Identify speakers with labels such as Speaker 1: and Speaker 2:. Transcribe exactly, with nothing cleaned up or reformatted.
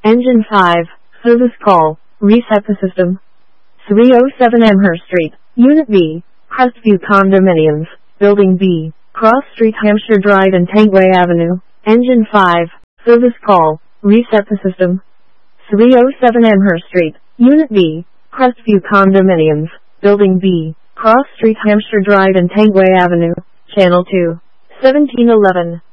Speaker 1: Engine five, service call, reset the system. three oh seven Amherst Street, Unit B, Crestview Condominiums, Building B, Cross Street, Hampshire Drive and Tankway Avenue. Engine five, service call, reset the system. three oh seven Amherst Street, Unit B, Crestview Condominiums, Building B, Cross Street, Hampshire Drive and Tankway Avenue. Channel two, seventeen eleven.